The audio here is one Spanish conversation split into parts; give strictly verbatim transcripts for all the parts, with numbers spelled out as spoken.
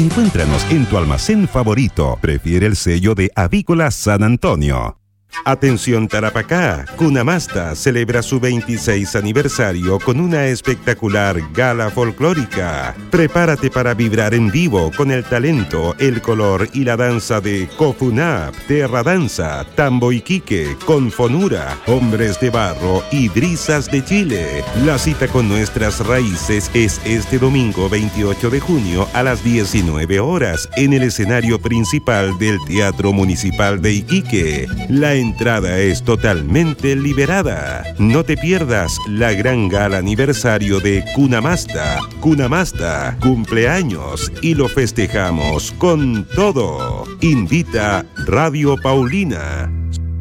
Encuéntranos en tu almacén favorito. Prefiere el sello de Avícola San Antonio. Atención Tarapacá, Cunamasta celebra su veintiséis aniversario con una espectacular gala folclórica. Prepárate para vibrar en vivo con el talento, el color y la danza de Cofunap, Terra Danza, Tambo Iquique, Confonura, Hombres de Barro y Brisas de Chile. La cita con nuestras raíces es este domingo veintiocho de junio a las diecinueve horas en el escenario principal del Teatro Municipal de Iquique. La entrada es totalmente liberada. No te pierdas la gran gala aniversario de Cunamasta. Cunamasta, cumpleaños y lo festejamos con todo. Invita Radio Paulina.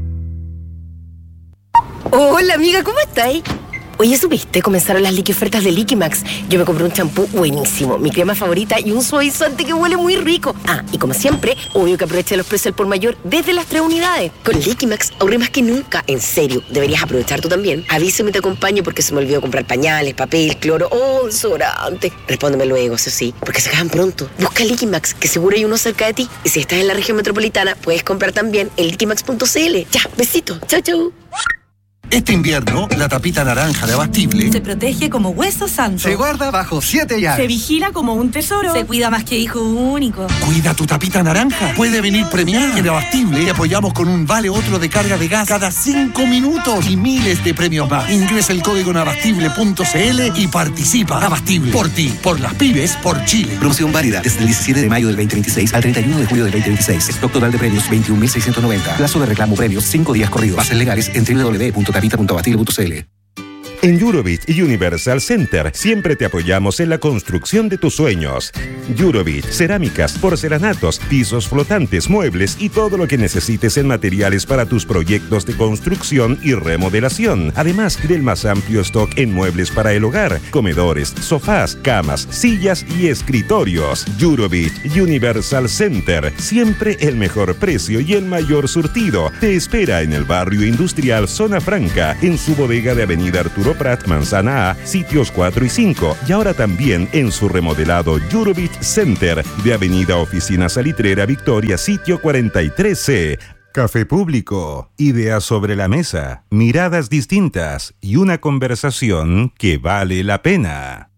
Hola amiga, ¿cómo estáis? Oye, ¿supiste? Comenzaron las liqui ofertas de Liquimax. Yo me compré un champú buenísimo, mi crema favorita y un suavizante que huele muy rico. Ah, y como siempre, obvio que aproveché los precios al por mayor desde las tres unidades. Con Liquimax ahorré más que nunca. En serio, deberías aprovechar tú también. Avísame y te acompaño porque se me olvidó comprar pañales, papel, cloro o desodorante. Respóndeme luego, eso sí, porque se acaban pronto. Busca Liquimax, que seguro hay uno cerca de ti. Y si estás en la región metropolitana, puedes comprar también en liquimax punto c l. Ya, besito. Chau, chau. Este invierno, la tapita naranja de Abastible se protege como hueso santo. Se guarda bajo siete llaves. Se vigila como un tesoro. Se cuida más que hijo único. Cuida tu tapita naranja. Puede venir premiada. En Abastible te apoyamos con un vale otro de carga de gas cada cinco minutos y miles de premios más. Ingresa el código en abastible punto c l y participa. Abastible. Por ti, por las pymes, por Chile. Promoción válida desde el diecisiete de mayo del veinte veintiséis al treinta y uno de julio del veinte veintiséis. Stock total de premios veintiún mil seiscientos noventa. Plazo de reclamo premios cinco días corridos. Bases legales en doble u doble u doble u punto tapita punto abastible punto c l. En Eurovich Universal Center siempre te apoyamos en la construcción de tus sueños. Eurovich, cerámicas, porcelanatos, pisos flotantes, muebles y todo lo que necesites en materiales para tus proyectos de construcción y remodelación. Además del más amplio stock en muebles para el hogar, comedores, sofás, camas, sillas y escritorios. Eurovich Universal Center, siempre el mejor precio y el mayor surtido. Te espera en el barrio industrial Zona Franca, en su bodega de Avenida Arturo Prat, Manzana A, sitios cuatro y cinco, y ahora también en su remodelado Eurovich Center de Avenida Oficina Salitrera Victoria, sitio cuarenta y tres C. Café público, ideas sobre la mesa, miradas distintas y una conversación que vale la pena.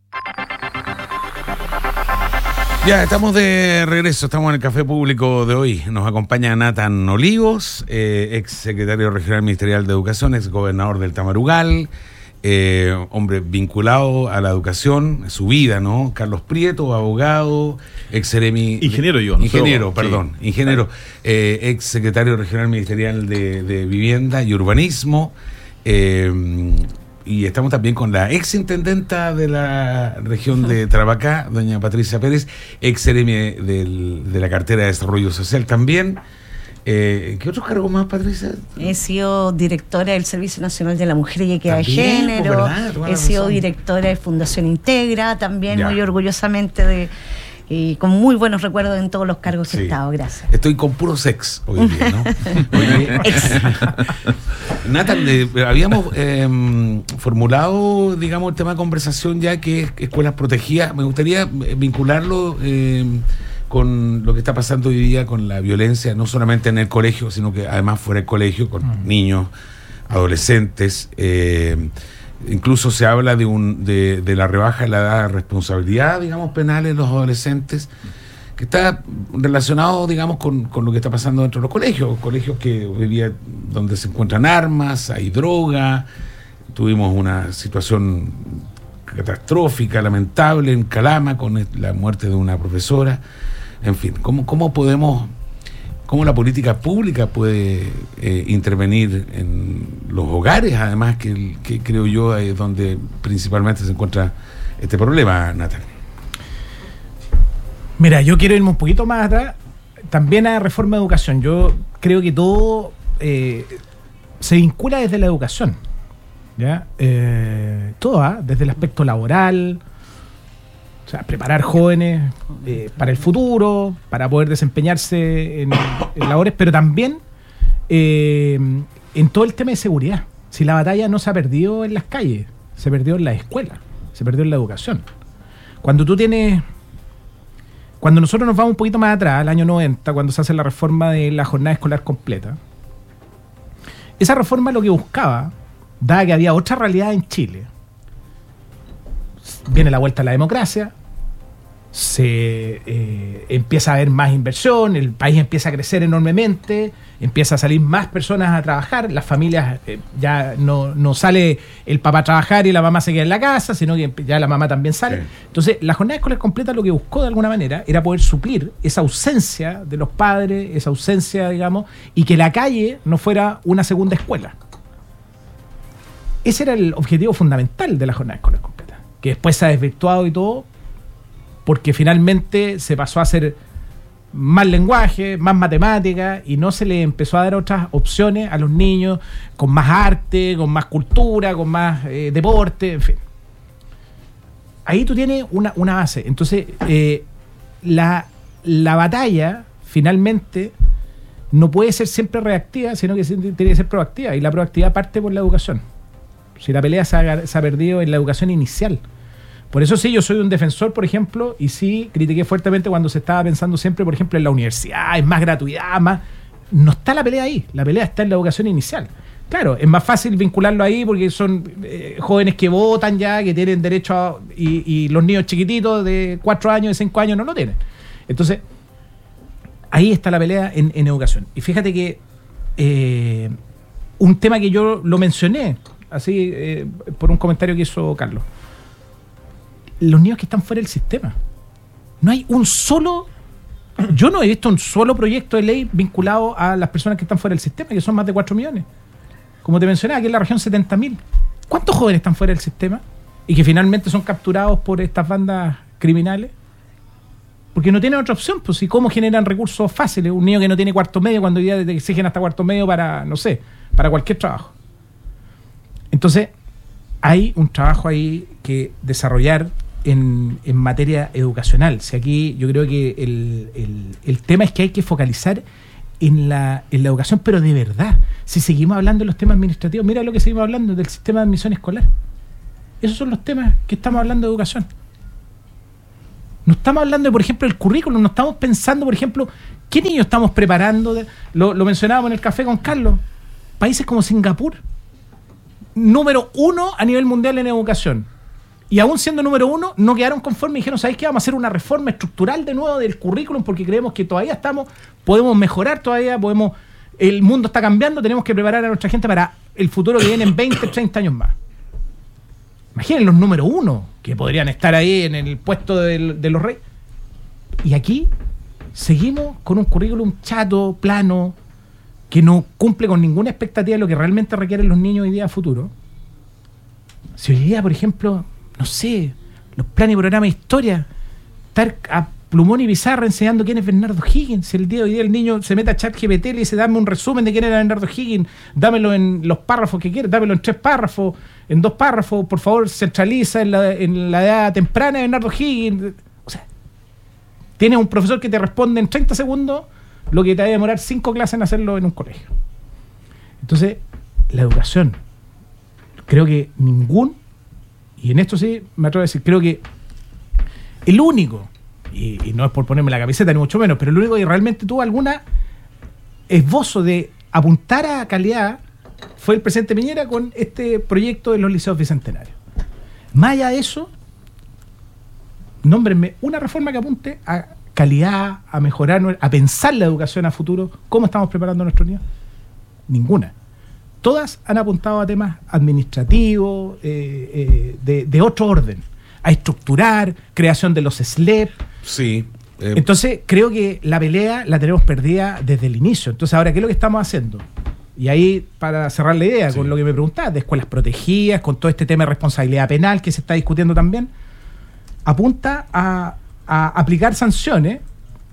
Ya, estamos de regreso, estamos en el Café Público de hoy. Nos acompaña Nathan Olivos, eh, ex secretario regional ministerial de Educación, ex gobernador del Tamarugal, eh, hombre vinculado a la educación, su vida, ¿no? Carlos Prieto, abogado, ex seremi... Ingeniero yo. No ingeniero, pero, perdón, sí. ingeniero, eh, ex secretario regional ministerial de, de Vivienda y Urbanismo, eh, y estamos también con la ex intendenta de la región de Tarapacá, doña Patricia Pérez, ex seremi del, de la cartera de Desarrollo Social también. Eh, ¿Qué otros cargos más, Patricia? He sido directora del Servicio Nacional de la Mujer y Equidad de También, Género. pues, ¿verdad? He sido directora de Fundación Integra, también Ya. muy orgullosamente de... Y con muy buenos recuerdos en todos los cargos que Sí. he estado, gracias. Estoy con puro sex hoy día, ¿no? Hoy día. Nathan, eh, habíamos eh, formulado, digamos, el tema de conversación ya que es escuelas protegidas. Me gustaría vincularlo eh, con lo que está pasando hoy día con la violencia, no solamente en el colegio, sino que además fuera del colegio, con mm. niños, adolescentes. Eh, Incluso se habla de un de, de la rebaja de la edad de responsabilidad, digamos, penal en los adolescentes, que está relacionado, digamos, con, con lo que está pasando dentro de los colegios, colegios que hoy día donde se encuentran armas, hay droga. Tuvimos una situación catastrófica, lamentable en Calama con la muerte de una profesora. En fin, ¿cómo, cómo podemos... ¿Cómo la política pública puede eh, intervenir en los hogares, además, que, que creo yo es donde principalmente se encuentra este problema, Nathan? Mira, yo quiero irme un poquito más atrás, también a reforma de educación. Yo creo que todo eh, se vincula desde la educación, ¿ya? Eh, todo, ¿eh? Desde el aspecto laboral. O sea, preparar jóvenes eh, para el futuro, para poder desempeñarse en, en labores, pero también eh, en todo el tema de seguridad. Si la batalla no se ha perdido en las calles, se perdió en la escuela, se perdió en la educación. Cuando tú tienes Cuando nosotros nos vamos un poquito más atrás, al año noventa, cuando se hace la reforma de la jornada escolar completa, esa reforma lo que buscaba, dada que había otra realidad en Chile, viene la vuelta a la democracia, se eh, empieza a haber más inversión, el país empieza a crecer enormemente, empieza a salir más personas a trabajar, las familias eh, ya no, no sale el papá a trabajar y la mamá se queda en la casa, sino que ya la mamá también sale. Sí. Entonces, la jornada escolar completa lo que buscó de alguna manera era poder suplir esa ausencia de los padres, esa ausencia, digamos, y que la calle no fuera una segunda escuela. Ese era el objetivo fundamental de la jornada escolar completa, que después se ha desvirtuado y todo, porque finalmente se pasó a hacer más lenguaje, más matemática, y no se le empezó a dar otras opciones a los niños con más arte, con más cultura, con más eh, deporte, en fin. Ahí tú tienes una, una base. Entonces, eh, la, la batalla finalmente no puede ser siempre reactiva, sino que tiene que ser proactiva, y la proactividad parte por la educación. Si la pelea se ha, se ha perdido en la educación inicial. Por eso sí, yo soy un defensor, por ejemplo, y sí critiqué fuertemente cuando se estaba pensando siempre, por ejemplo, en la universidad, en más gratuidad, más... No está la pelea ahí, la pelea está en la educación inicial. Claro, es más fácil vincularlo ahí porque son eh, jóvenes que votan ya, que tienen derecho a... Y, y los niños chiquititos de cuatro años, de cinco años no lo tienen. Entonces, ahí está la pelea en, en educación. Y fíjate que eh, un tema que yo lo mencioné, así, eh, por un comentario que hizo Carlos. Los niños que están fuera del sistema. No hay un solo... Yo no he visto un solo proyecto de ley vinculado a las personas que están fuera del sistema, que son más de cuatro millones. Como te mencionaba, aquí en la región setenta mil. ¿Cuántos jóvenes están fuera del sistema? Y que finalmente son capturados por estas bandas criminales. Porque no tienen otra opción. Pues, ¿y cómo generan recursos fáciles? Un niño que no tiene cuarto medio, cuando hoy día te exigen hasta cuarto medio para, no sé, para cualquier trabajo. Entonces, hay un trabajo ahí que desarrollar En, en materia educacional. Si aquí yo creo que el, el, el tema es que hay que focalizar en la, en la educación, pero de verdad. Si seguimos hablando de los temas administrativos, mira lo que seguimos hablando del sistema de admisión escolar. Esos son los temas que estamos hablando de educación. No estamos hablando de, por ejemplo, el currículum, no estamos pensando, por ejemplo, ¿qué niños estamos preparando? De, lo, lo mencionábamos en el café con Carlos. Países como Singapur, número uno a nivel mundial en educación. Y aún siendo número uno, no quedaron conformes y dijeron, ¿sabéis qué? Vamos a hacer una reforma estructural de nuevo del currículum porque creemos que todavía estamos, podemos mejorar todavía, podemos, el mundo está cambiando, tenemos que preparar a nuestra gente para el futuro que viene en veinte, treinta años más. Imaginen los número uno, que podrían estar ahí en el puesto de, de los reyes. Y aquí seguimos con un currículum chato, plano, que no cumple con ninguna expectativa de lo que realmente requieren los niños hoy día a futuro. Si hoy día, por ejemplo... no sé, los planes y programas de historia, estar a plumón y pizarra enseñando quién es Bernardo Higgins. Si el día de hoy día el niño se mete a ChatGPT y le dice, dame un resumen de quién era Bernardo Higgins, dámelo en los párrafos que quieras, dámelo en tres párrafos, en dos párrafos, por favor, centraliza en la, en la edad temprana de Bernardo Higgins. O sea, tienes un profesor que te responde en treinta segundos lo que te va a demorar cinco clases en hacerlo en un colegio. Entonces, la educación, creo que ningún y en esto sí, me atrevo a decir, creo que el único, y, y no es por ponerme la camiseta ni mucho menos, pero el único que realmente tuvo alguna esbozo de apuntar a calidad fue el presidente Piñera con este proyecto de los liceos bicentenarios. Más allá de eso, nómbrenme una reforma que apunte a calidad, a mejorar, a pensar la educación a futuro, cómo estamos preparando a nuestros niños. Ninguna. Todas han apuntado a temas administrativos, eh, eh, de, de otro orden, a estructurar, creación de los S L E P. Sí. Eh. Entonces, creo que la pelea la tenemos perdida desde el inicio. Entonces, ahora, ¿qué es lo que estamos haciendo? Y ahí, para cerrar la idea, sí, con lo que me preguntabas, de escuelas protegidas, con todo este tema de responsabilidad penal que se está discutiendo también, apunta a, a aplicar sanciones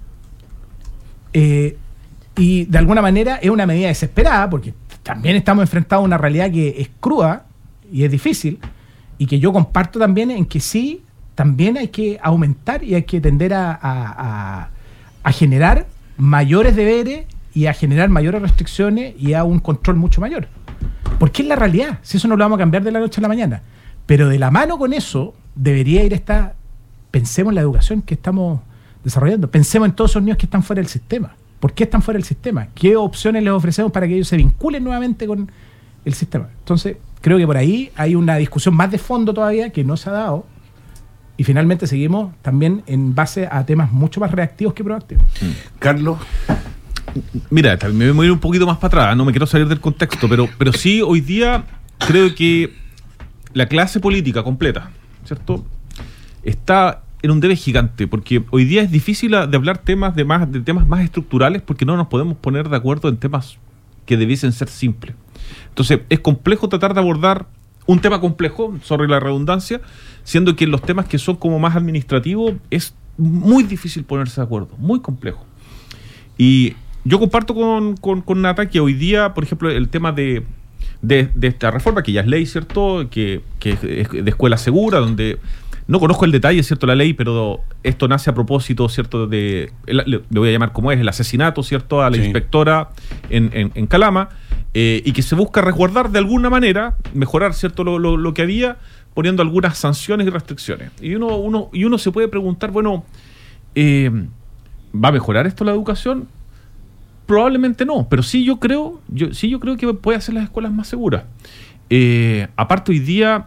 eh, y, de alguna manera, es una medida desesperada, porque también estamos enfrentados a una realidad que es cruda y es difícil, y que yo comparto también en que sí, también hay que aumentar y hay que tender a, a, a, a generar mayores deberes y a generar mayores restricciones y a un control mucho mayor. Porque es la realidad, si eso no lo vamos a cambiar de la noche a la mañana. Pero de la mano con eso debería ir esta, pensemos en la educación que estamos desarrollando. Pensemos en todos esos niños que están fuera del sistema. ¿Por qué están fuera del sistema? ¿Qué opciones les ofrecemos para que ellos se vinculen nuevamente con el sistema? Entonces, creo que por ahí hay una discusión más de fondo todavía que no se ha dado. Y finalmente seguimos también en base a temas mucho más reactivos que proactivos. Carlos. Mira, me voy a ir un poquito más para atrás, no me quiero salir del contexto, pero, pero sí, hoy día creo que la clase política completa, ¿cierto?, está en un debe gigante, porque hoy día es difícil de hablar temas de, más, de temas más estructurales porque no nos podemos poner de acuerdo en temas que debiesen ser simples. Entonces, es complejo tratar de abordar un tema complejo, sorry la redundancia, siendo que en los temas que son como más administrativos es muy difícil ponerse de acuerdo, muy complejo. Y yo comparto con, con, con Nata que hoy día, por ejemplo, el tema de, de, de esta reforma, que ya es ley, ¿cierto?, que, que es de escuela segura, donde no conozco el detalle, ¿cierto?, la ley, pero esto nace a propósito, ¿cierto?, de, le, le voy a llamar como es, el asesinato, ¿cierto?, a la sí. inspectora en, en, en Calama, eh, y que se busca resguardar de alguna manera, mejorar, ¿cierto?, lo, lo, lo que había, poniendo algunas sanciones y restricciones. Y uno, uno, y uno se puede preguntar, bueno, eh, ¿va a mejorar esto la educación? Probablemente no, pero sí yo creo, yo, sí yo creo que puede hacer las escuelas más seguras. Eh, aparte hoy día,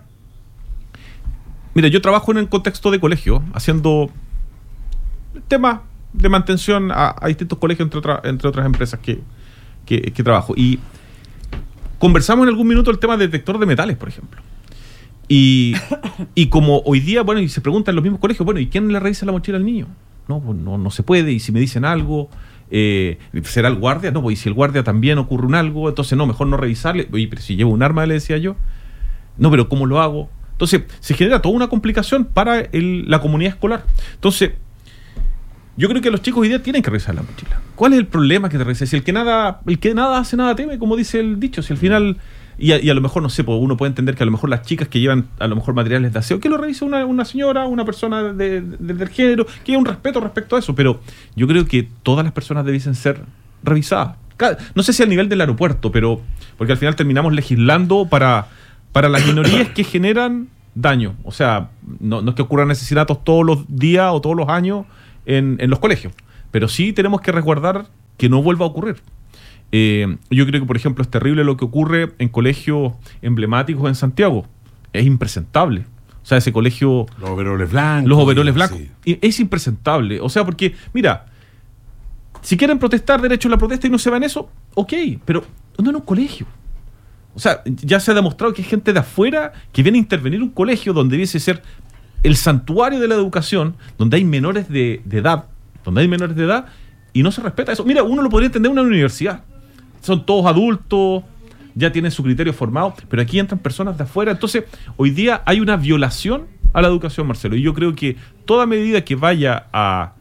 mira, yo trabajo en el contexto de colegio, haciendo temas de mantención a, a distintos colegios, entre, otra, entre otras empresas que, que, que trabajo. Y conversamos en algún minuto el tema de detector de metales, por ejemplo. Y, y como hoy día, bueno, y se preguntan en los mismos colegios, bueno, ¿y quién le revisa la mochila al niño? No, pues no, no se puede, y si me dicen algo... Eh, ¿será el guardia? No, pues y si el guardia también ocurre un algo, entonces no, mejor no revisarle. Oye, pero si llevo un arma, le decía yo. No, pero ¿cómo lo hago? Entonces, se genera toda una complicación para el, la comunidad escolar. Entonces, yo creo que los chicos hoy día tienen que revisar la mochila. ¿Cuál es el problema que te revisa? Si el que nada, el que nada hace, nada teme, como dice el dicho, si al final... Y a, y a lo mejor, no sé, pues uno puede entender que a lo mejor las chicas que llevan a lo mejor materiales de aseo, que lo revise una, una señora, una persona de, de, del género, que haya un respeto respecto a eso, pero yo creo que todas las personas debiesen ser revisadas. Cada, no sé si al nivel del aeropuerto, pero porque al final terminamos legislando para, para las minorías que generan daño. O sea, no, no es que ocurran asesinatos todos los días o todos los años en, en los colegios, pero sí tenemos que resguardar que no vuelva a ocurrir. Eh, yo creo que, por ejemplo, es terrible lo que ocurre en colegios emblemáticos en Santiago. Es impresentable. O sea, ese colegio... Los overoles blancos. Los overoles blancos. Sí. Es impresentable. O sea, porque, mira, si quieren protestar, derecho a la protesta y no se va en eso, ok, pero no en un colegio. O sea, ya se ha demostrado que hay gente de afuera que viene a intervenir un colegio donde debiese ser el santuario de la educación, donde hay menores de, de edad, donde hay menores de edad, y no se respeta eso. Mira, uno lo podría entender en una universidad. Son todos adultos, ya tienen su criterio formado, pero aquí entran personas de afuera. Entonces, hoy día hay una violación a la educación, Marcelo, y yo creo que toda medida que vaya a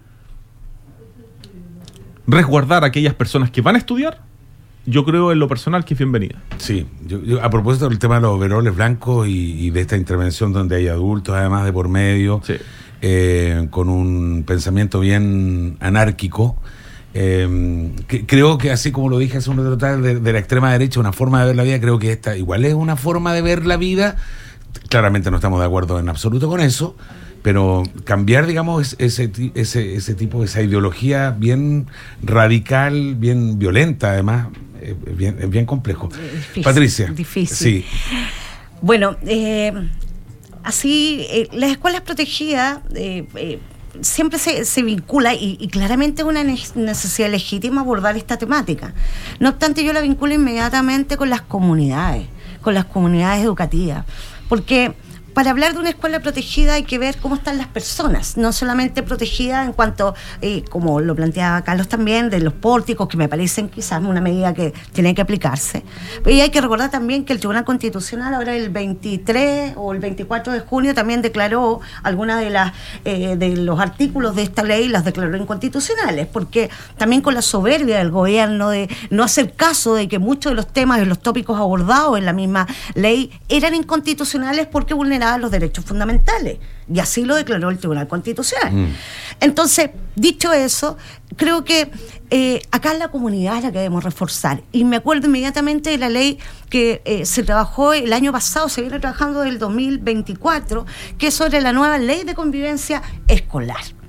resguardar a aquellas personas que van a estudiar, yo creo en lo personal que es bienvenida. Sí, yo, yo, a propósito del tema de los overoles blancos y, y de esta intervención donde hay adultos además de por medio, sí. eh, con un pensamiento bien anárquico, Eh, que, creo que así como lo dije hace un rato de, de la extrema derecha, una forma de ver la vida, creo que esta igual es una forma de ver la vida. Claramente no estamos de acuerdo en absoluto con eso, pero cambiar, digamos, ese, ese, ese tipo, esa ideología bien radical, bien violenta, además, es bien, es bien complejo. Difícil, Patricia. Difícil. Sí. Bueno, eh, así, eh, las escuelas protegidas... Eh, eh, siempre se, se vincula y, y claramente es una necesidad legítima abordar esta temática. No obstante, yo la vinculo inmediatamente con las comunidades, con las comunidades educativas, porque para hablar de una escuela protegida hay que ver cómo están las personas, no solamente protegidas en cuanto, eh, como lo planteaba Carlos también, de los pórticos, que me parecen quizás una medida que tiene que aplicarse. Y hay que recordar también que el Tribunal Constitucional ahora el veintitrés o el veinticuatro de junio también declaró algunas de las eh, de los artículos de esta ley, las declaró inconstitucionales, porque también con la soberbia del gobierno de no hacer caso de que muchos de los temas y los tópicos abordados en la misma ley eran inconstitucionales porque vulneraban los derechos fundamentales, y así lo declaró el Tribunal Constitucional. Mm. Entonces, dicho eso, creo que eh, acá en la comunidad es la que debemos reforzar, y me acuerdo inmediatamente de la ley que eh, se trabajó el año pasado, se viene trabajando desde el dos mil veinticuatro, que es sobre la nueva ley de convivencia escolar.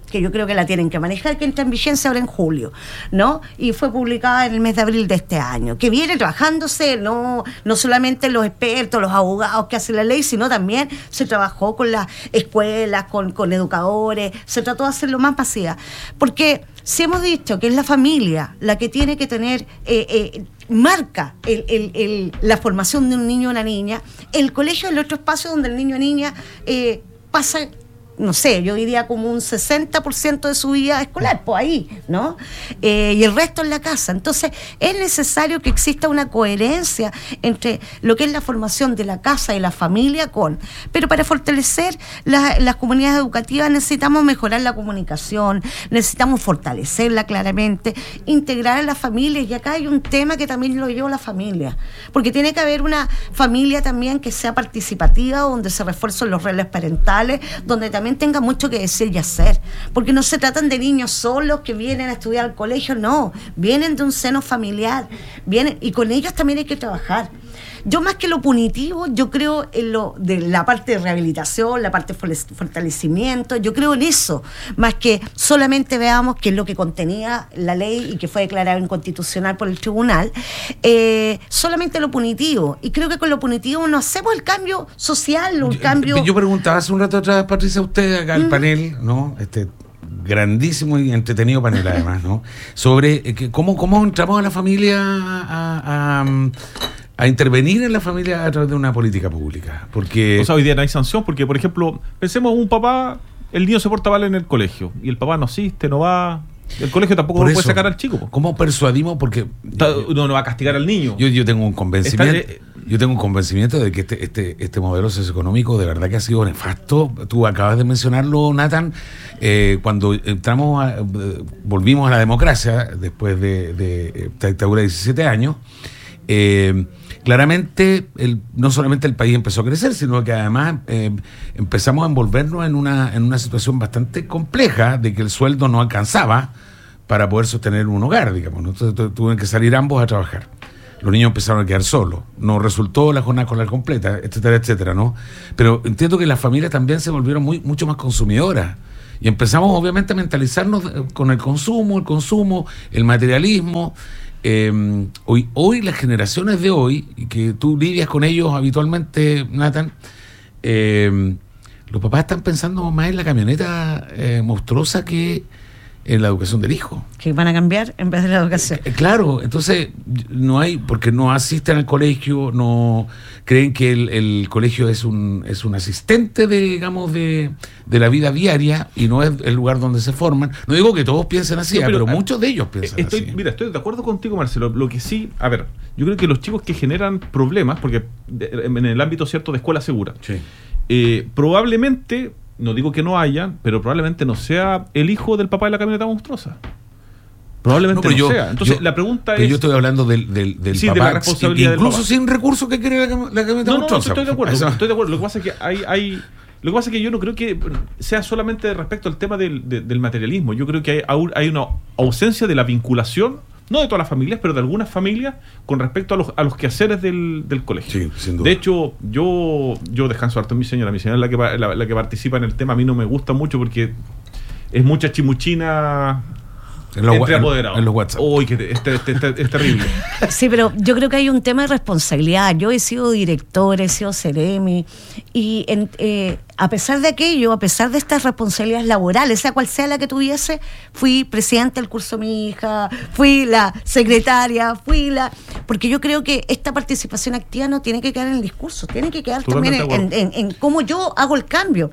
que yo creo que la tienen que manejar, que entra en vigencia ahora en julio, ¿no? Y fue publicada en el mes de abril de este año, que viene trabajándose, no, no solamente los expertos, los abogados que hacen la ley, sino también se trabajó con las escuelas, con, con educadores, se trató de hacerlo más masiva. Porque si hemos dicho que es la familia la que tiene que tener... Eh, eh, marca el, el, el, la formación de un niño o una niña, el colegio es el otro espacio donde el niño o niña eh, pasa, no sé, yo diría como un sesenta por ciento de su vida escolar, pues ahí, ¿no? Eh, y el resto en la casa. Entonces, es necesario que exista una coherencia entre lo que es la formación de la casa y la familia con... Pero para fortalecer la, las comunidades educativas necesitamos mejorar la comunicación, necesitamos fortalecerla claramente, integrar a las familias, y acá hay un tema que también lo lleva la familia, porque tiene que haber una familia también que sea participativa, donde se refuercen los roles parentales, donde también tenga mucho que decir y hacer, porque no se tratan de niños solos que vienen a estudiar al colegio, no, vienen de un seno familiar, vienen, y con ellos también hay que trabajar. Yo más que lo punitivo, yo creo en lo de la parte de rehabilitación, la parte de fortalecimiento, yo creo en eso, más que solamente veamos qué es lo que contenía la ley y que fue declarado inconstitucional por el tribunal, eh, solamente lo punitivo, y creo que con lo punitivo no hacemos el cambio social, un yo, cambio... Yo preguntaba hace un rato atrás, Patricia, usted acá el mm. panel, ¿no? Este grandísimo y entretenido panel además, ¿no? Sobre eh, que cómo, cómo entramos a la familia a... a a intervenir en la familia a través de una política pública, porque... O sea, hoy día no hay sanción, porque, por ejemplo, pensemos un papá, el niño se porta mal en el colegio, y el papá no asiste, no va... El colegio tampoco lo puede sacar al chico. ¿Cómo persuadimos? Porque... No, no va a castigar al niño. Yo, yo tengo un convencimiento... Está, yo tengo un convencimiento de que este, este, este modelo socioeconómico de verdad que ha sido nefasto. Tú acabas de mencionarlo, Nathan, eh, cuando entramos, a, volvimos a la democracia, después de, de, de dictadura de diecisiete años, eh, claramente el, no solamente el país empezó a crecer, sino que además eh, empezamos a envolvernos en una, en una situación bastante compleja de que el sueldo no alcanzaba para poder sostener un hogar, digamos, ¿no? Entonces tuvieron que salir ambos a trabajar. Los niños empezaron a quedar solos, no resultó la jornada escolar completa, etcétera, etcétera, ¿no? Pero entiendo que las familias también se volvieron muy, mucho más consumidoras. Y empezamos obviamente a mentalizarnos con el consumo, el consumo, el materialismo. Eh, hoy, hoy las generaciones de hoy, y que tú lidias con ellos habitualmente, Nathan, eh, los papás están pensando más en la camioneta eh, monstruosa que en la educación del hijo. Que van a cambiar en vez de la educación. Eh, claro, entonces no hay, porque no asisten al colegio, no creen que el, el colegio es un es un asistente de, digamos, de, de la vida diaria y no es el lugar donde se forman. No digo que todos piensen así, no, pero, pero muchos de ellos piensan estoy, así. Mira, estoy de acuerdo contigo, Marcelo. Lo que sí, a ver, yo creo que los chicos que generan problemas, porque en el ámbito cierto de escuela segura, sí. eh, probablemente, no digo que no haya, pero probablemente no sea el hijo del papá de la camioneta monstruosa. Probablemente no, no yo, sea. Entonces, yo, la pregunta pero es... yo estoy hablando del, del, del sí, papá, de la responsabilidad incluso del papá. Sin recursos que quiere la, la camioneta no, monstruosa. No, estoy de acuerdo, Eso. estoy de acuerdo. Lo que pasa es que hay... hay Lo que pasa es que yo no creo que sea solamente respecto al tema del, de, del materialismo. Yo creo que hay, hay una ausencia de la vinculación, no de todas las familias, pero de algunas familias, con respecto a los, a los quehaceres del, del colegio. Sí, sin duda. De hecho, yo yo descanso harto en mi señora. Mi señora es la que, la, la que participa en el tema. A mí no me gusta mucho porque es mucha chimuchina... En los, entre apoderados. En, en los WhatsApp. Uy, que es, es, es, es terrible. Sí, pero yo creo que hay un tema de responsabilidad. Yo he sido directora, he sido Ceremi, y en, eh, a pesar de aquello, a pesar de estas responsabilidades laborales, sea cual sea la que tuviese, fui presidenta del curso de mi hija, fui la secretaria, fui la... Porque yo creo que esta participación activa no tiene que quedar en el discurso, tiene que quedar Totalmente también en, en, en cómo yo hago el cambio.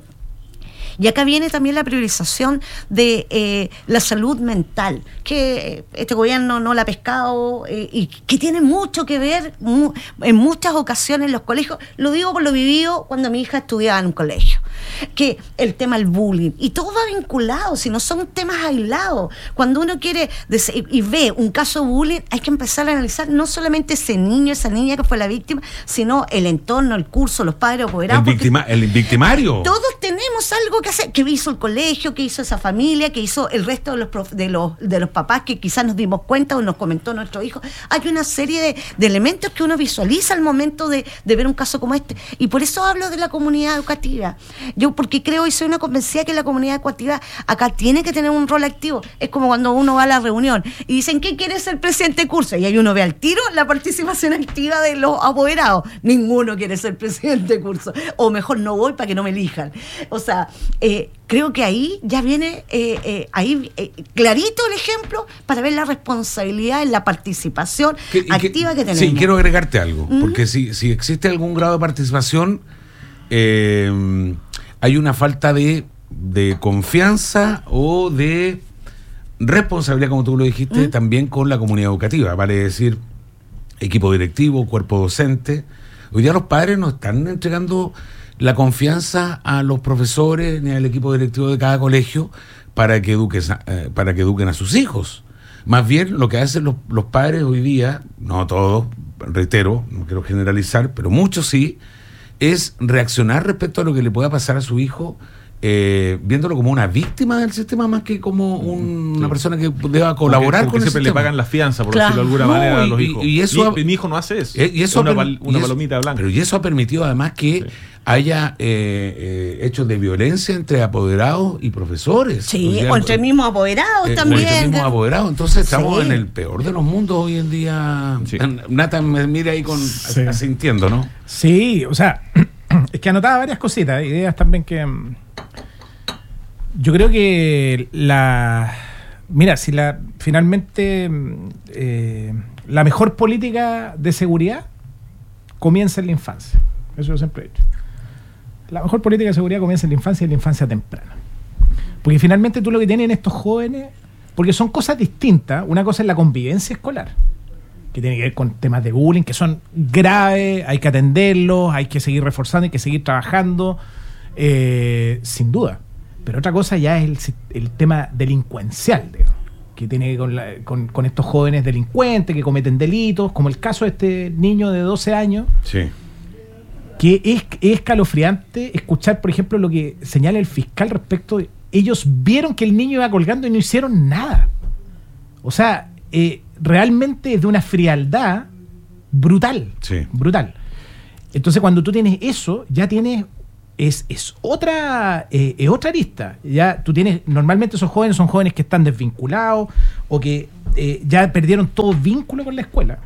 Y acá viene también la priorización de eh, la salud mental, que este gobierno no la ha pescado eh, y que tiene mucho que ver mu- en muchas ocasiones en los colegios. Lo digo por lo vivido cuando mi hija estudiaba en un colegio. Que el tema del bullying, y todo va vinculado, si no son temas aislados. Cuando uno quiere des- y ve un caso de bullying, hay que empezar a analizar no solamente ese niño, esa niña que fue la víctima, sino el entorno, el curso, los padres apoderados. El, victima- el victimario. Todos tenemos algo que que hacer, qué hizo el colegio, qué hizo esa familia, qué hizo el resto de los prof, de los de los papás que quizás nos dimos cuenta o nos comentó nuestro hijo. Hay una serie de, de elementos que uno visualiza al momento de, de ver un caso como este. Y por eso hablo de la comunidad educativa. Yo porque creo y soy una convencida que la comunidad educativa acá tiene que tener un rol activo. Es como cuando uno va a la reunión y dicen, ¿quién quiere ser presidente de curso? Y ahí uno ve al tiro la participación activa de los apoderados. Ninguno quiere ser presidente de curso. O mejor no voy para que no me elijan. O sea, eh, creo que ahí ya viene eh, eh, ahí eh, clarito el ejemplo para ver la responsabilidad en la participación que, activa que, que tenemos. Sí, quiero agregarte algo, uh-huh. porque si, si existe algún grado de participación, eh, hay una falta de, de confianza o de responsabilidad, como tú lo dijiste, uh-huh. también con la comunidad educativa, vale decir, equipo directivo, cuerpo docente. Hoy día los padres no están entregando la confianza a los profesores ni al equipo directivo de cada colegio para que eduquen, eh, para que eduquen a sus hijos. Más bien lo que hacen los, los padres hoy día, no todos, reitero, no quiero generalizar, pero muchos sí, es reaccionar respecto a lo que le pueda pasar a su hijo, eh, viéndolo como una víctima del sistema más que como un, sí. una persona que deba colaborar porque, porque con el siempre sistema. Le pagan la fianza, por claro. decirlo de alguna no, manera, a y, los hijos. Y, y eso mi, ha, mi hijo no hace eso. Y eso una, ha, pal, una y palomita eso, blanca. Pero y eso ha permitido además que sí. haya eh, eh, hechos de violencia entre apoderados y profesores. Sí, o, o entre mismos apoderados eh, también. O entre mismos apoderados. Entonces estamos sí. en el peor de los mundos hoy en día. Sí. Nathan me mira ahí con sí. asintiendo, ¿no? Sí, o sea, es que anotaba varias cositas, ideas también que... Yo creo que la... Mira, si la finalmente eh, la mejor política de seguridad comienza en la infancia. Eso yo siempre he dicho. La mejor política de seguridad comienza en la infancia y en la infancia temprana. Porque finalmente tú lo que tienen estos jóvenes, porque son cosas distintas. Una cosa es la convivencia escolar, que tiene que ver con temas de bullying, que son graves, hay que atenderlos, hay que seguir reforzando, hay que seguir trabajando, eh, sin duda. Pero otra cosa ya es el, el tema delincuencial, digamos, que tiene que ver con, la, con, con estos jóvenes delincuentes que cometen delitos, como el caso de este niño de doce años, sí. que es, es escalofriante escuchar, por ejemplo, lo que señala el fiscal respecto de... Ellos vieron que el niño iba colgando y no hicieron nada. O sea, eh, realmente es de una frialdad brutal, sí. brutal. Entonces, cuando tú tienes eso, ya tienes... Es, es otra eh, es otra arista. Ya tú tienes, normalmente esos jóvenes son jóvenes que están desvinculados o que eh, ya perdieron todo vínculo con la escuela.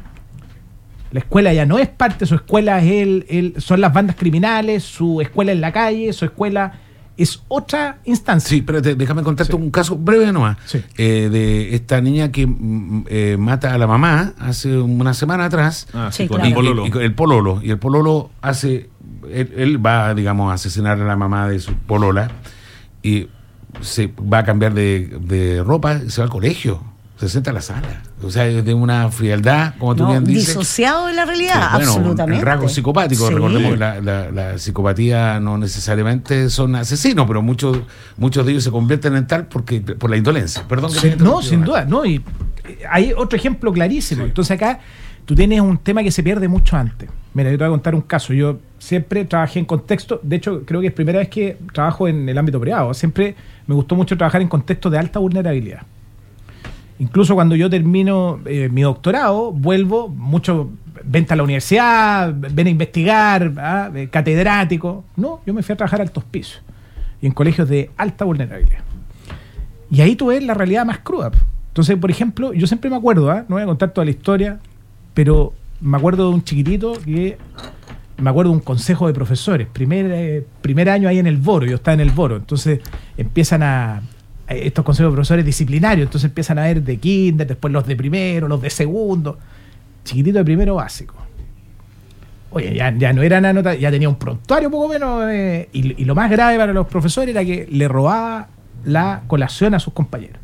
La escuela ya no es parte, su escuela es el, el, son las bandas criminales, su escuela es la calle, su escuela es otra instancia. Sí, pero te, déjame contarte sí. un caso breve nomás, sí. eh, de esta niña que eh, mata a la mamá hace una semana atrás. Ah, sí, sí, con claro. el pololo. Y, y, el pololo. Y el pololo hace... Él, él va, digamos, a asesinar a la mamá de su polola y se va a cambiar de, de ropa y se va al colegio. Se sienta a la sala. O sea, es de una frialdad, como tú no, bien dices. Disociado de la realidad, sí, bueno, absolutamente. El rasgo psicopático. Sí. Recordemos que la, la, la psicopatía no necesariamente son asesinos, pero muchos muchos de ellos se convierten en tal porque por la indolencia. Perdón que sí, te No, sin duda. no y hay otro ejemplo clarísimo. Sí. Entonces acá tú tienes un tema que se pierde mucho antes. Mira, yo te voy a contar un caso. Yo siempre trabajé en contexto, de hecho creo que es primera vez que trabajo en el ámbito privado. Siempre me gustó mucho trabajar en contextos de alta vulnerabilidad. Incluso cuando yo termino eh, mi doctorado, vuelvo, mucho, vente a la universidad, ven a investigar, ¿ah? catedrático. No, yo me fui a trabajar a altos pisos y en colegios de alta vulnerabilidad. Y ahí tú ves la realidad más cruda. Entonces, por ejemplo, yo siempre me acuerdo, ¿ah? no voy a contar toda la historia, pero me acuerdo de un chiquitito que... Me acuerdo de un consejo de profesores, primer, eh, primer año ahí en el Boro, yo estaba en el Boro, entonces empiezan a... estos consejos de profesores disciplinarios, entonces empiezan a ver de kinder, después los de primero, los de segundo, chiquitito de primero básico. Oye, ya, ya no era una nota, ya tenía un prontuario poco menos, eh, y, y lo más grave para los profesores era que le robaba la colación a sus compañeros.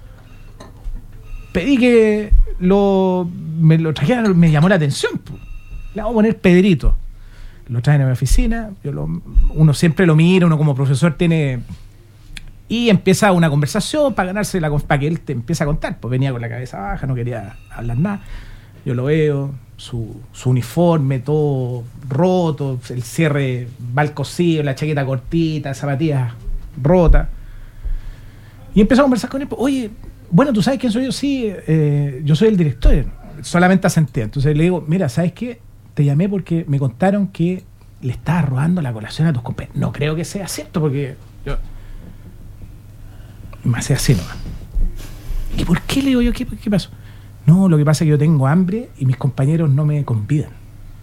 Pedí que lo, me lo trajeran, me llamó la atención, pues. Le vamos a poner Pedrito. Lo traen a mi oficina, yo lo, uno siempre lo mira, uno como profesor tiene... Y empieza una conversación para ganarse la para que él te empiece a contar. Pues venía con la cabeza baja, no quería hablar nada. Yo lo veo, su, su uniforme todo roto, el cierre mal cosido, la chaqueta cortita, zapatillas rota. Y empezó a conversar con él. Oye, bueno, ¿tú sabes quién soy yo? Sí, eh, yo soy el director. Solamente asentía. Entonces le digo, mira, ¿sabes qué? Te llamé porque me contaron que le estabas robando la colación a tus compañeros. No creo que sea cierto porque yo... Me hace así nomás. ¿Y por qué? Le digo yo, ¿qué, qué pasó? No, lo que pasa es que yo tengo hambre y mis compañeros no me convidan.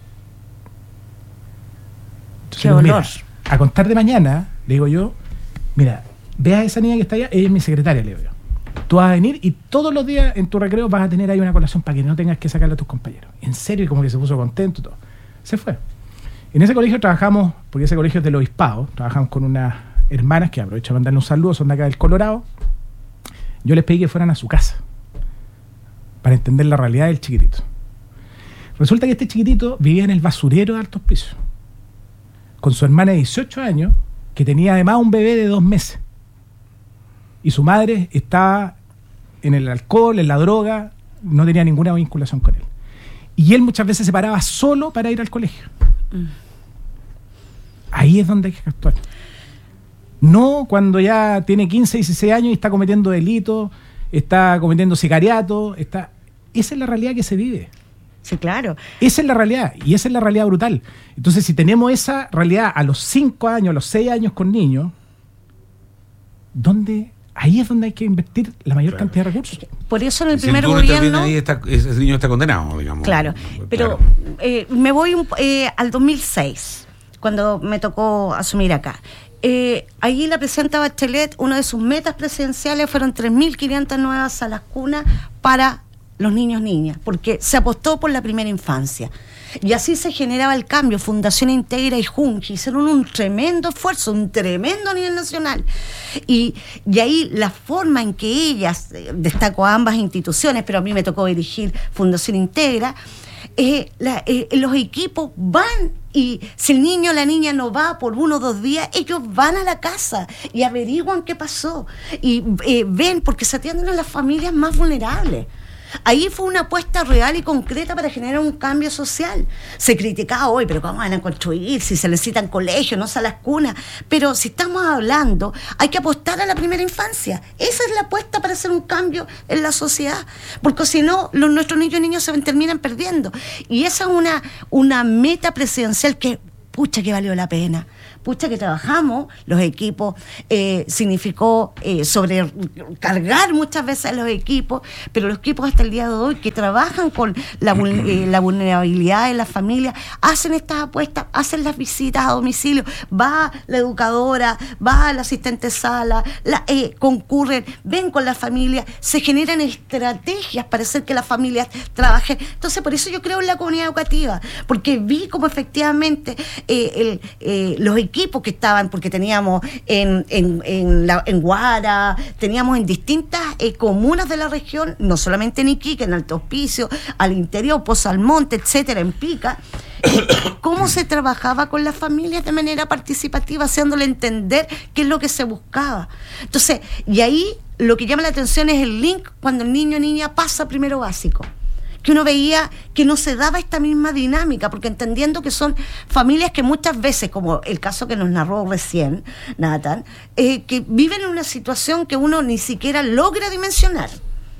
Entonces, qué digo, olor. mira, a contar de mañana, le digo yo, mira, ve a esa niña que está allá, ella es mi secretaria, le digo yo. Tú vas a venir y todos los días en tu recreo vas a tener ahí una colación para que no tengas que sacarle a tus compañeros. En serio, y como que se puso contento y todo. Se fue. En ese colegio trabajamos, porque ese colegio es del obispado, trabajamos con unas hermanas que aprovecho de mandarle un saludo, son de acá del Colorado. Yo les pedí que fueran a su casa para entender la realidad del chiquitito. Resulta que este chiquitito vivía en el basurero de Altos Pisos con su hermana de dieciocho años, que tenía además un bebé de dos meses. Y su madre estaba en el alcohol, en la droga, no tenía ninguna vinculación con él. Y él muchas veces se paraba solo para ir al colegio. Mm. Ahí es donde hay que actuar. No cuando ya tiene quince, dieciséis años y está cometiendo delitos, está cometiendo sicariato, está... Esa es la realidad que se vive. Sí, claro. Esa es la realidad, y esa es la realidad brutal. Entonces, si tenemos esa realidad a los cinco años, a los seis años con niños, ¿dónde...? Ahí es donde hay que invertir la mayor claro. cantidad de recursos. Por eso en el si primer el gobierno... Ahí está, ese niño está condenado, digamos. Claro, pero claro. Eh, me voy un, eh, al dos mil seis, cuando me tocó asumir acá. Eh, allí la presidenta Bachelet, una de sus metas presidenciales fueron tres mil quinientas nuevas salas cunas para los niños niñas, porque se apostó por la primera infancia. Y así se generaba el cambio. Fundación Integra y Junji hicieron un tremendo esfuerzo, un tremendo a nivel nacional. Y, y ahí la forma en que ellas, eh, destaco a ambas instituciones, pero a mí me tocó dirigir Fundación Integra, eh, la, eh, los equipos van, y si el niño o la niña no va por uno o dos días, ellos van a la casa y averiguan qué pasó. Y eh, ven, porque se atienden a las familias más vulnerables. Ahí fue una apuesta real y concreta para generar un cambio social. Se criticaba hoy, pero ¿cómo van a construir si se necesitan colegios, no salas cunas? Pero si estamos hablando, hay que apostar a la primera infancia. Esa es la apuesta para hacer un cambio en la sociedad, porque si no, los, nuestros niños y niños se terminan perdiendo. Y esa es una, una meta presidencial que, pucha, que valió la pena. Pucha, que trabajamos, los equipos, eh, significó eh, sobrecargar muchas veces a los equipos, pero los equipos hasta el día de hoy que trabajan con la, eh, la vulnerabilidad de las familias, hacen estas apuestas, hacen las visitas a domicilio, va la educadora, va la asistente sala, la, eh, concurren, ven con la familia, se generan estrategias para hacer que las familias trabajen. Entonces, por eso yo creo en la comunidad educativa, porque vi como efectivamente eh, el, eh, los equipos equipos que estaban, porque teníamos en, en, en, la, en Guara, teníamos en distintas eh, comunas de la región, no solamente en Iquique, en Alto Hospicio, al interior, Pozo Almonte, etcétera, en Pica, eh, cómo se trabajaba con las familias de manera participativa, haciéndole entender qué es lo que se buscaba. Entonces, y ahí lo que llama la atención es el link cuando el niño o niña pasa primero básico, que uno veía que no se daba esta misma dinámica, porque entendiendo que son familias que muchas veces, como el caso que nos narró recién Nathan, eh, que viven en una situación que uno ni siquiera logra dimensionar.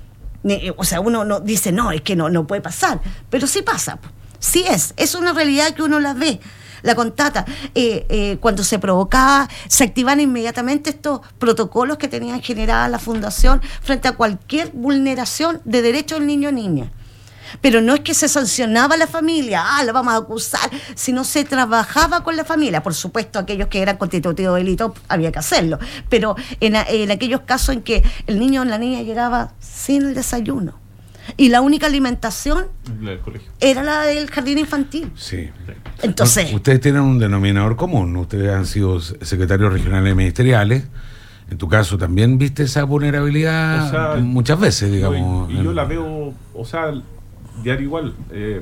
O sea, uno no dice, no, es que no, no puede pasar, pero sí pasa, sí es, es una realidad que uno la ve. La contata, eh, eh, cuando se provocaba, se activaban inmediatamente estos protocolos que tenían generada la Fundación frente a cualquier vulneración de derechos del niño o niña. Pero no es que se sancionaba a la familia, ah, la vamos a acusar, sino se trabajaba con la familia. Por supuesto, aquellos que eran constitutivos de delito había que hacerlo, pero en, en aquellos casos en que el niño o la niña llegaba sin el desayuno y la única alimentación la del colegio era la del jardín infantil. Sí. Entonces, ustedes tienen un denominador común, ustedes han sido secretarios regionales ministeriales. En tu caso también viste esa vulnerabilidad, o sea, muchas veces, digamos. Y, y yo la veo, o sea, diario igual. Eh,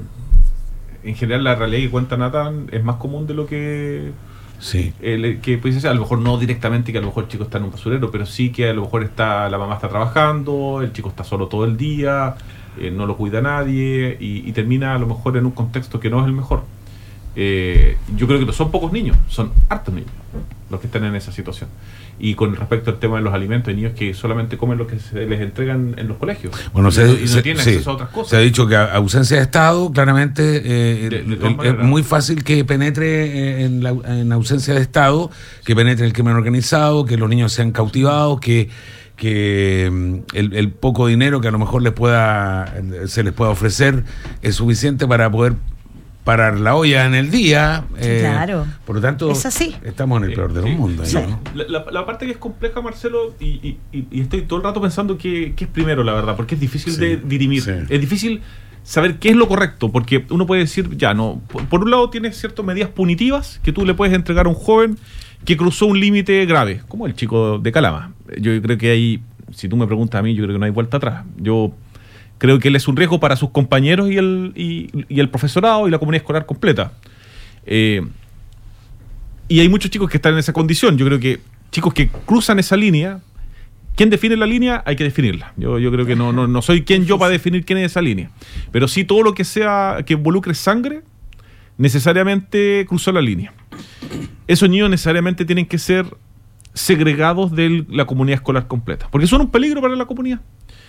en general la realidad que cuenta Nathan es más común de lo que... Sí. Eh, que pues, a lo mejor no directamente que a lo mejor el chico está en un basurero, pero sí que a lo mejor está la mamá está trabajando, el chico está solo todo el día, eh, no lo cuida nadie y, y termina a lo mejor en un contexto que no es el mejor. Eh, yo creo que no son pocos niños, son hartos niños. los que están en esa situación. Y con respecto al tema de los alimentos, hay niños que solamente comen lo que se les entregan en los colegios. Bueno, y, se, no, y no se, tienen sí, acceso a otras cosas. Se ha dicho que ausencia de Estado, claramente, eh, de, de el, es muy fácil que penetre en, la, en ausencia de Estado, que penetre el crimen organizado, que los niños sean cautivados, que que el, el poco dinero que a lo mejor les pueda se les pueda ofrecer es suficiente para poder parar la olla en el día. Eh, claro. Por lo tanto, es así. Estamos en el peor de los sí, mundos. sí. ¿No? La, la, la parte que es compleja, Marcelo, y, y, y estoy todo el rato pensando que, que es primero, la verdad, porque es difícil Sí, de dirimir. sí. Es difícil saber qué es lo correcto, porque uno puede decir, ya, no, por, por un lado tienes ciertas medidas punitivas que tú le puedes entregar a un joven que cruzó un límite grave, como el chico de Calama. Yo creo que hay, si tú me preguntas a mí, yo creo que no hay vuelta atrás. Yo creo que él es un riesgo para sus compañeros y el, y, y el profesorado y la comunidad escolar completa. Eh, y hay muchos chicos que están en esa condición. Yo creo que chicos que cruzan esa línea, ¿quién define la línea? Hay que definirla. Yo, yo creo que no, no, no soy quien yo para definir quién es esa línea. Pero sí todo lo que sea que involucre sangre, necesariamente cruzó la línea. Esos niños necesariamente tienen que ser segregados de la comunidad escolar completa, porque son un peligro para la comunidad.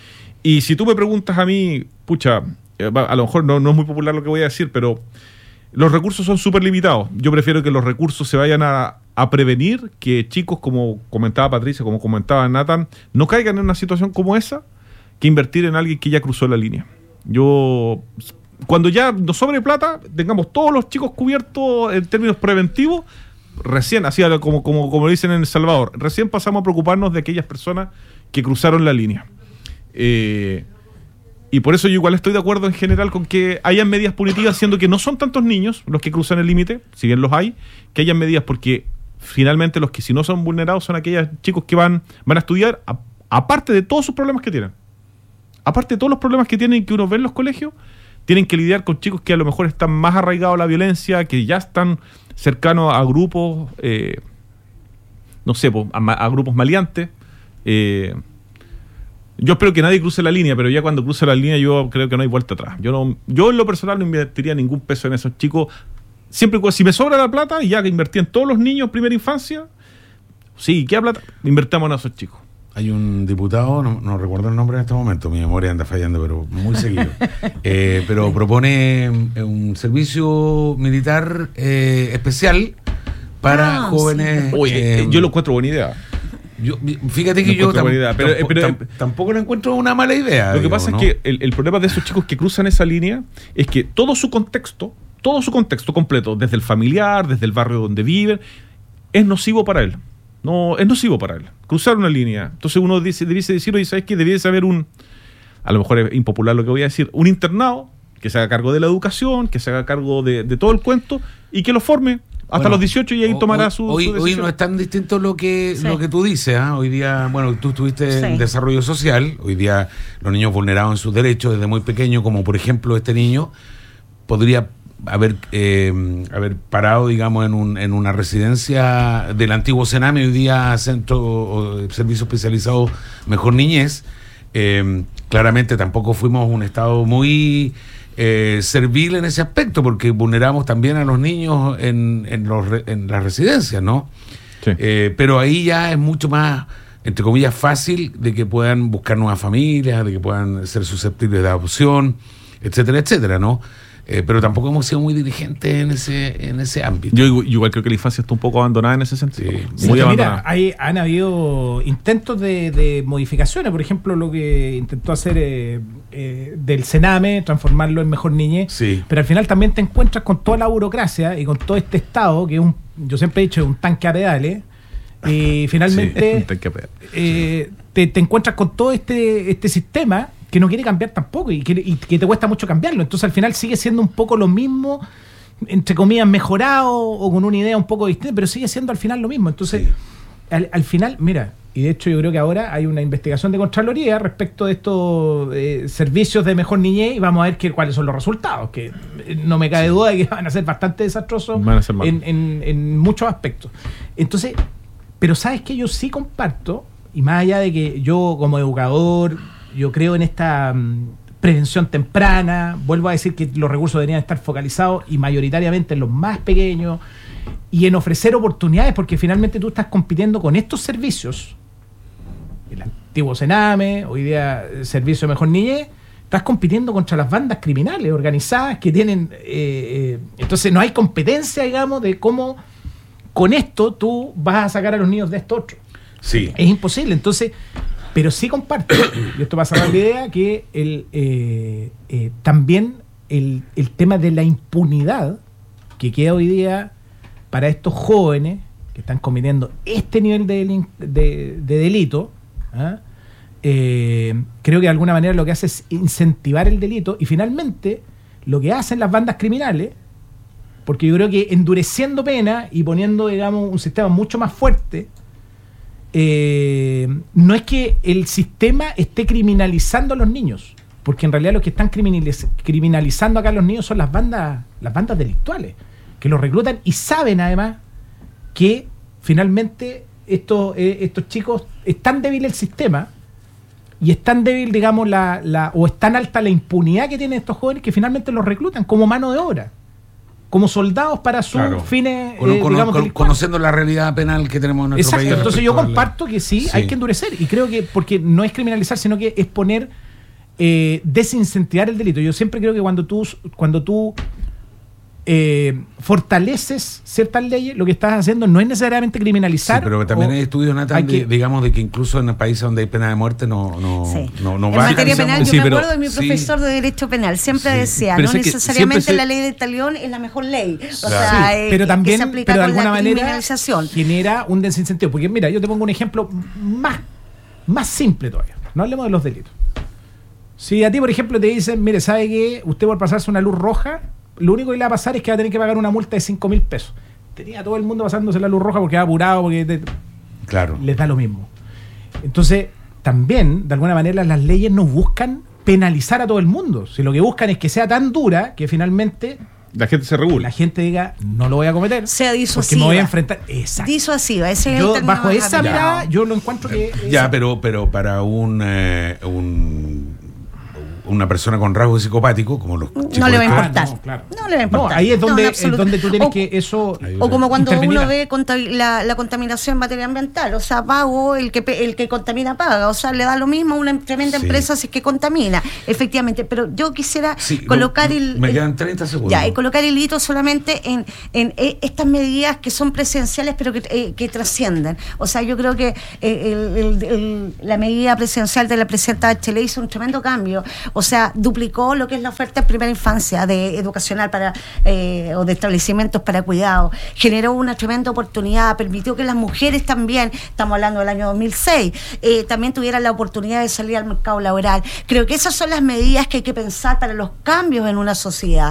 Y si tú me preguntas a mí, pucha, a lo mejor no, no es muy popular lo que voy a decir, pero los recursos son súper limitados. Yo prefiero que los recursos se vayan a, a prevenir, que chicos, como comentaba Patricia, como comentaba Nathan, no caigan en una situación como esa, que invertir en alguien que ya cruzó la línea. Yo, cuando ya nos sobre plata, tengamos todos los chicos cubiertos en términos preventivos, recién, así como, como, como dicen en El Salvador, recién pasamos a preocuparnos de aquellas personas que cruzaron la línea. Eh, y por eso yo igual estoy de acuerdo en general con que hayan medidas punitivas, siendo que no son tantos niños los que cruzan el límite, si bien los hay, que hayan medidas, porque finalmente los que si no son vulnerados son aquellos chicos que van, van a estudiar, a, aparte de todos sus problemas que tienen. Aparte de todos los problemas que tienen que uno ve en los colegios, tienen que lidiar con chicos que a lo mejor están más arraigados a la violencia, que ya están cercanos a grupos, eh, no sé, a, a grupos maleantes. Eh, yo espero que nadie cruce la línea, pero ya cuando cruce la línea yo creo que no hay vuelta atrás. Yo no, yo en lo personal no invertiría ningún peso en esos chicos. Siempre, si me sobra la plata, y ya que invertí en todos los niños en primera infancia, sí, ¿qué plata? Invertamos en esos chicos. Hay un diputado, no, no recuerdo el nombre en este momento, mi memoria anda fallando, pero muy seguido. eh, pero propone un servicio militar eh, especial para ah, jóvenes. Sí. Oye, eh, yo lo encuentro buena idea. Yo, fíjate que yo tam, idea, pero, tampoco, pero, tam, tampoco lo encuentro una mala idea. Lo digo, que pasa ¿no? es que el, el problema de esos chicos que cruzan esa línea es que todo su contexto, todo su contexto completo, desde el familiar, desde el barrio donde viven, es nocivo para él. No, es nocivo para él. Cruzar una línea. Entonces uno dice, debiese decir, oye, ¿sabes qué? Debiese haber un, a lo mejor es impopular lo que voy a decir, un internado que se haga cargo de la educación, que se haga cargo de, de todo el cuento y que lo forme hasta bueno, los dieciocho y ahí tomará hoy, su, hoy, su decisión. Hoy no es tan distinto lo que, sí. lo que tú dices. ¿eh? Hoy día, bueno, tú estuviste sí. en desarrollo social. Hoy día los niños vulnerados en sus derechos desde muy pequeños, como por ejemplo este niño, podría haber eh, haber parado, digamos, en, un, en una residencia del antiguo Sename, hoy día Centro o Servicio Especializado Mejor Niñez. Eh, claramente tampoco fuimos un estado muy eh, servil en ese aspecto, porque vulneramos también a los niños en, en, los, en las residencias, ¿no? Sí. Eh, pero ahí ya es mucho más, entre comillas, fácil de que puedan buscar nuevas familias, de que puedan ser susceptibles de adopción, etcétera, etcétera, ¿no? Eh, pero tampoco hemos sido muy dirigentes en ese en ese ámbito. Yo igual, igual creo que la infancia está un poco abandonada en ese sentido. Sí. Muy sí, abandonada. Mira, hay, han habido intentos de, de modificaciones. Por ejemplo, lo que intentó hacer eh, eh, del Sename, transformarlo en Mejor Niñez. Sí. Pero al final también te encuentras con toda la burocracia y con todo este Estado, que es un, yo siempre he dicho, un tanque a pedales. Y finalmente sí, un tanque a pedales. Eh, te, te encuentras con todo este, este sistema que no quiere cambiar tampoco y que, y que te cuesta mucho cambiarlo. Entonces al final sigue siendo un poco lo mismo, entre comillas mejorado o con una idea un poco distinta, pero sigue siendo al final lo mismo. Entonces sí. al, al final, mira, y de hecho yo creo que ahora hay una investigación de Contraloría respecto de estos eh, servicios de Mejor Niñez y vamos a ver que, cuáles son los resultados, que no me cabe sí. duda de que van a ser bastante desastrosos van a ser en, en, en muchos aspectos. Entonces, pero sabes que yo sí comparto, y más allá de que yo como educador yo creo en esta um, prevención temprana, vuelvo a decir que los recursos deberían estar focalizados y mayoritariamente en los más pequeños, y en ofrecer oportunidades, porque finalmente tú estás compitiendo con estos servicios, el antiguo Sename, hoy día el Servicio de Mejor Niñez, estás compitiendo contra las bandas criminales organizadas que tienen... Eh, eh, entonces no hay competencia, digamos, de cómo con esto tú vas a sacar a los niños de esto otro. Sí. Es imposible, entonces... Pero sí comparto, y esto va a cerrar la idea, que el, eh, eh, también el, el tema de la impunidad que queda hoy día para estos jóvenes que están cometiendo este nivel de, delin- de, de delito, ¿ah? eh, creo que de alguna manera lo que hace es incentivar el delito, y finalmente lo que hacen las bandas criminales, porque yo creo que endureciendo pena y poniendo, digamos, un sistema mucho más fuerte, Eh, no es que el sistema esté criminalizando a los niños, porque en realidad los que están criminaliz- criminalizando acá a los niños son las bandas, las bandas delictuales, que los reclutan y saben además que finalmente estos, eh, estos chicos, es tan débil el sistema y es tan débil, digamos, la, la, o es tan alta la impunidad que tienen estos jóvenes que finalmente los reclutan como mano de obra, como soldados para sus Claro. fines, Cono- eh, cono- digamos, con- delictuales. conociendo la realidad penal que tenemos en nuestro Exacto, país. entonces yo respecto a la- comparto que sí, Sí. hay que endurecer, y creo que, porque no es criminalizar, sino que es poner, eh, desincentivar el delito. Yo siempre creo que cuando tú, cuando tú eh, fortaleces ciertas leyes, lo que estás haciendo no es necesariamente criminalizar. Sí, pero también o- hay estudios, Nathan, hay de- que- digamos, de que incluso en países donde hay pena de muerte no, no, Sí. no, no En va materia a penal, yo Sí, me pero- acuerdo de mi sí. profesor de Derecho Penal, siempre Sí. decía, Pero no sé que necesariamente siempre se- la ley de talión es la mejor ley. O Claro. sea, Sí, eh, pero que- también, que se aplica pero de con alguna la manera criminalización. genera un desincentivo. Porque mira, yo te pongo un ejemplo más, más simple todavía. No hablemos de los delitos. Si a ti, por ejemplo, te dicen, mire, ¿sabe qué? Usted por pasarse una luz roja, lo único que le va a pasar es que va a tener que pagar una multa de cinco mil pesos. Tenía todo el mundo pasándose la luz roja porque va apurado, porque te- Claro. les da lo mismo. Entonces, también, de alguna manera, las leyes no buscan penalizar a todo el mundo. Si lo que buscan es que sea tan dura que finalmente La gente se la regula. gente diga, no lo voy a cometer. Sea porque disuasiva. me voy a enfrentar. Exacto. Disuasiva, ese es el Yo, término bajo más esa adecuado. mirada, yo lo encuentro que... Ya, es- pero, pero para un, eh, un una persona con rasgos psicopáticos, como los chicos No le va a estos, importar. no, claro. No le va a No, importar. ahí es No, donde, en es absoluto. donde tú tienes O- que eso... O como cuando intervenir. uno ve conta- la, la contaminación en materia ambiental, o sea, pago, el que pe- el que contamina paga, o sea, le da lo mismo a una tremenda Sí. empresa si es que contamina, efectivamente, pero yo quisiera Sí, colocar no, el... me el- quedan treinta segundos. Ya, y colocar el hito solamente en, en, eh, estas medidas que son presidenciales pero que, eh, que trascienden. O sea, yo creo que eh, el- el- el- la medida presidencial de la presidenta Bachelet hizo un tremendo cambio, o sea, duplicó lo que es la oferta en primera infancia de educacional para eh, o de establecimientos para cuidado, generó una tremenda oportunidad, permitió que las mujeres también, estamos hablando del año dos mil seis, eh, también tuvieran la oportunidad de salir al mercado laboral. Creo que esas son las medidas que hay que pensar para los cambios en una sociedad.